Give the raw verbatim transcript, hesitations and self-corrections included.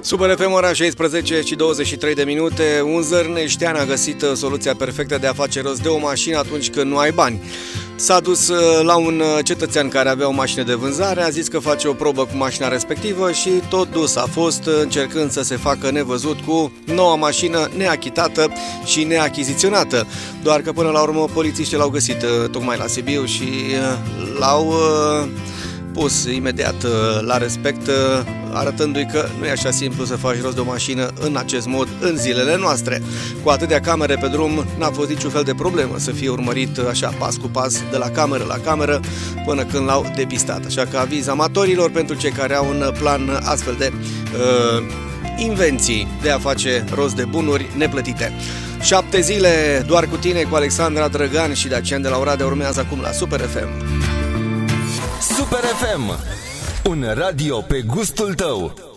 Super F M, ora șaisprezece și douăzeci și trei de minute. Un zărneștean a găsit soluția perfectă de a face rost de o mașină atunci când nu ai bani. S-a dus la un cetățean care avea o mașină de vânzare, a zis că face o probă cu mașina respectivă și tot dus a fost, încercând să se facă nevăzut cu noua mașină neachitată și neachiziționată. Doar că până la urmă polițiștii l-au găsit tocmai la Sibiu și l-au pus imediat la respect, arătându-i că nu e așa simplu să faci rost de o mașină în acest mod în zilele noastre. Cu atâtea camere pe drum n-a fost niciun fel de problemă să fie urmărit așa pas cu pas de la cameră la cameră până când l-au depistat. Așa că aviz amatorilor pentru cei care au în plan astfel de uh, invenții de a face rost de bunuri neplătite. Șapte zile doar cu tine cu Alexandra Drăgan și Dacian de la Oradea urmează acum la Super F M. Super F M, un radio pe gustul tău.